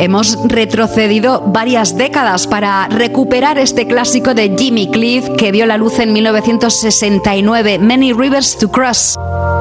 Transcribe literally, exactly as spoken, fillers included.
Hemos retrocedido varias décadas para recuperar este clásico de Jimmy Cliff que vio la luz en mil novecientos sesenta y nueve, Many Rivers to Cross.